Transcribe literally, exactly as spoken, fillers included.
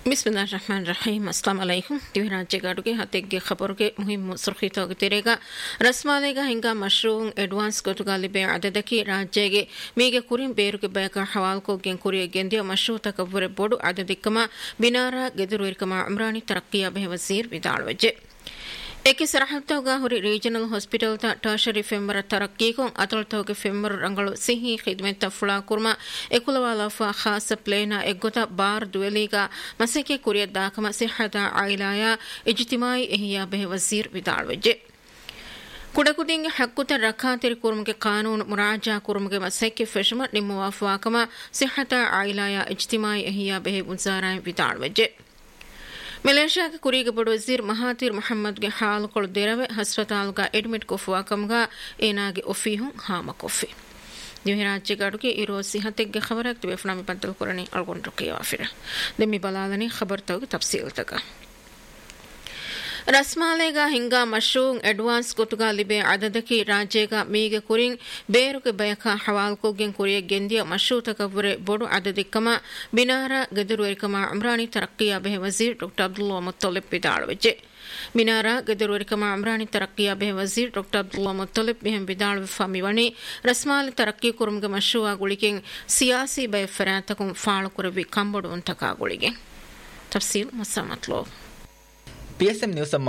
बिस्मिल्लाहिर रहमानिर रहीम अस्सलाम वालेकुम दिवराज्य गाडुगे हतेगे खबरगे मुहिम सुर्खी तोगतिरेगा रस्मालेगा हिंगा मशरूम एडवांस कोतुगालिबे अददकी राज्यगे मीगे कुरिन ಬೇರುಗೆ ಬಯಕ ಹವಾಲ್ಕೋ ಗೆನ್ ಕುರಿಯ ಗೆಂದಿಯ ಮಶೂತ ಕವರೆ ಬೋಡು ಅದದಿಕ್ಕಮ ಬಿನಾರಾ ಗೆದುರುರಿಕಮ ಉಮ್ರಾನಿ ತರಕ್ಕಿಯ ಬೆಹ ವಜೀರ್ ವಿದಾಳ್ವಜೆ ಏಕೆ ಸರಹತ್ತೋಗ ಹುರಿ ರೀಜನಲ್ ಹಾಸ್ಪಿಟಲ್ ತ ಟರ್ಷರಿ ಫೆಂಬರ ತರಕ್ಕೀಕೊಂ ಅತಳತೋಗೆ ಫೆಂಬರ ರಂಗಳು ಸಿಹಿ ಖಿದ್ಮೆತ ಫುಳಾ ಕುರ್ಮ ಎಕುಲವಾಲಾಫಾ ಖಾಸ ಪ್ಲೇನಾ ಎಗ್ಗೊತ ಬಾರ್ ದುವೆಲಿಗ ಮಸಕೆ ಕುರಿಯ ದಾಕಮ ಸಿಹದ ಆಯಿಲಾಯ ಇಜ್ತಿಮಾಯಿ ಎಹಿಯಾ ಬೆಹ ವಜೀರ್ ವಿದಾಳ್ವಜೆ ಕುಡಕುದಿಂಗೆ ಹಕ್ಕುತ ರಖಾತಿರಿ ಕುರ್ಮಗೆ ಕಾನೂನು ಮುರಾಜಾ ಕುರ್ಮಗೆ ಮಸಕೆ ಫೆಶಮ ನಿಮ್ಮ ವಾಫವಾಕಮ ಸಿಹದ ಆಯಿಲಾಯ ಇಜ್ತಿಮಾಯಿ ಎಹಿಯಾ ಬೆಹ ಮುಜಾರಾಯ ವಿದಾಳ್ವಜೆ मलेशिया के कुरी के बड़ो वजीर महातीर मोहम्मद के हाल को देरवे अस्पताल का एडमिट को फुआ कमगा एनागे ओफी हूं हामा कोफी दिवराज्य गाडु के इरोसी हतेगे खबर है तो फनामी पंतल करनी अलगोन रखिया फिर दमी बलालनी खबर तक तफसील तक रस्मालेगा हिंगा मशरूम एडवांस कोतुगा लिबे अददकी राज्यगा मीगे कुरिन ಬೇರುಗೆ ಬಯಕ ಹವಾಲ್ಕೋ ಗೆನ್ ಕುರಿಯ ಗೆಂದಿಯ ಮಶೂತ ಕವರೆ ಬೋಡು ಅದದಿಕ್ಕಮ ಬಿನಾರ ಗದರುರಿಕಮ ಉಮ್ರಾನಿ ತರಕ್ಕಿಯ ಬೆಹ ವಜೀರ್ ಡಾಕ್ಟರ್ ಅಬ್ದುಲ್ಲಾ ಮುತ್ತಲಿಬ್ ಬಿದಾಳ್ವಜೆ ಬಿನಾರ ಗದರುರಿಕಮ ಉಮ್ರಾನಿ ತರಕ್ಕಿಯ ಬೆಹ ವಜೀರ್ ಡಾಕ್ಟರ್ ಅಬ್ದುಲ್ಲಾ ಮುತ್ತಲಿಬ್ ಬೆಹಂ ಬಿದಾಳ್ವ ಫಮಿವಣಿ ರಸ್ಮಾಲೆ ತರಕ್ಕಿ ಕುರುಮ್ಗೆ ಮಶೂವಾ ಗುಳಿಗೆನ್ ಸಿಯಾಸಿ ಬಯ ಫರಾತಕಂ ಫಾಳು ಕುರವಿ ಕಂಬಡು ಅಂತಕ ಗುಳಿಗೆ ತಫ್ಸೀಲ್ ಮುಸಮ್ಮತ್ಲೋ ಪಿ ಎಸ್ ಎಂ ನ್ಯೂಸ್